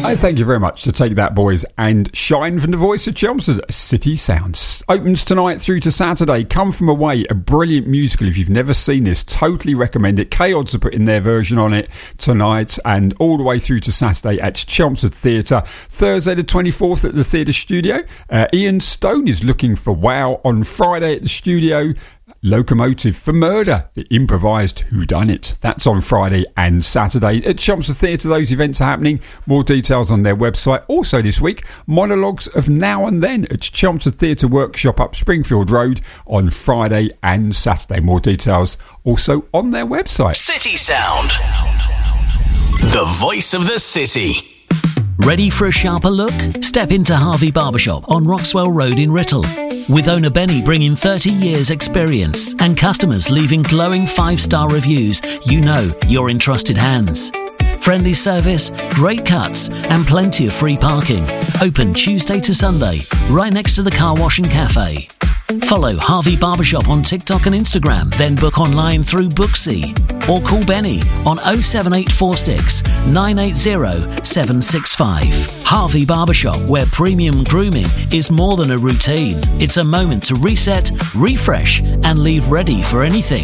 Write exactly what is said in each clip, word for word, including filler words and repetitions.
I thank you very much to Take That, Boys, and Shine from the voice of Chelmsford. City Sounds opens tonight through to Saturday. Come From Away, a brilliant musical. If you've never seen this, totally recommend it. K-Odds are putting their version on it tonight and all the way through to Saturday at Chelmsford Theatre. Thursday the twenty-fourth at the Theatre Studio. Uh, Ian Stone is looking for wow on Friday at the studio. Locomotive for Murder, the improvised whodunit. That's on Friday and Saturday at Chelmsford Theatre. Those events are happening. More details on their website. Also this week, Monologues of Now and Then at Chelmsford Theatre Workshop up Springfield Road on Friday and Saturday. More details also on their website. City Sound, the voice of the city. Ready for a sharper look? Step into Harvey Barbershop on Roxwell Road in Writtle. With owner Benny bringing thirty years experience and customers leaving glowing five-star reviews, you know you're in trusted hands. Friendly service, great cuts and plenty of free parking. Open Tuesday to Sunday, right next to the car wash and cafe. Follow Harvey Barbershop on TikTok and Instagram, then book online through Booksy. Or call Benny on oh seven eight four six, nine eight zero, seven six five. Harvey Barbershop, where premium grooming is more than a routine. It's a moment to reset, refresh and leave ready for anything.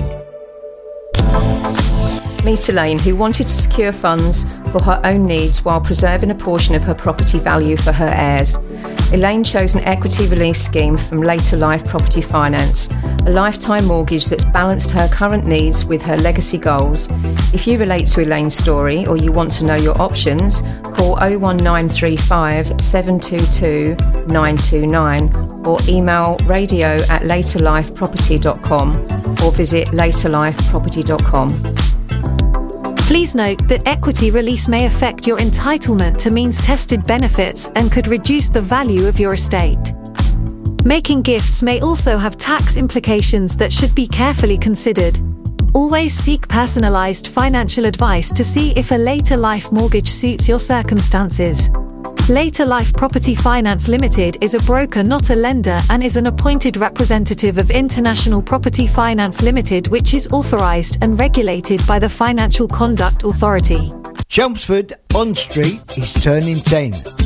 Meet Elaine, who wanted to secure funds for her own needs while preserving a portion of her property value for her heirs. Elaine chose an equity release scheme from Later Life Property Finance, a lifetime mortgage that's balanced her current needs with her legacy goals. If you relate to Elaine's story or you want to know your options, call oh one nine three five, seven two two, nine two nine or email radio at later life property dot com or visit later life property dot com. Please note that equity release may affect your entitlement to means-tested benefits and could reduce the value of your estate. Making gifts may also have tax implications that should be carefully considered. Always seek personalised financial advice to see if a later life mortgage suits your circumstances. Later Life Property Finance Limited is a broker, not a lender, and is an appointed representative of International Property Finance Limited, which is authorised and regulated by the Financial Conduct Authority. Chelmsford on Street is turning ten.